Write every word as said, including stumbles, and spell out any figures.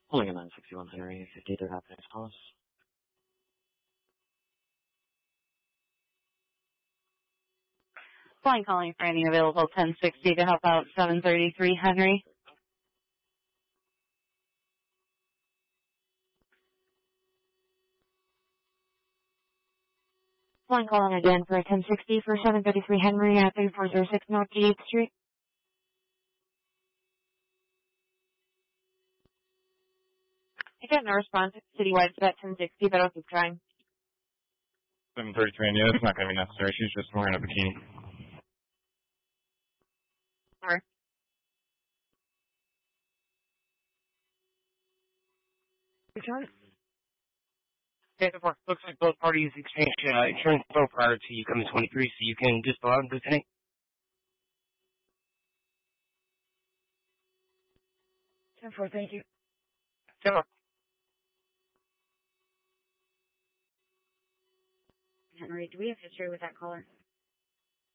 Pulling a nine sixty-one Henry, fifty-eight Happiness Palace. Flying calling for any available ten sixty to help out seven thirty-three Henry. Flying calling again for a ten sixty for seven thirty-three Henry at thirty-four oh six North eighth Street. I got no response. Citywide for that ten sixty, but I'll keep trying. seven thirty-three, yeah, it's not going to be necessary. She's just wearing a bikini. Sorry. Return. Okay, so far, looks like both parties exchanged uh, insurance info prior to you coming to twenty-three, so you can just go out and go tonight. ten four, thank you. ten four. Henry, do we have history with that caller?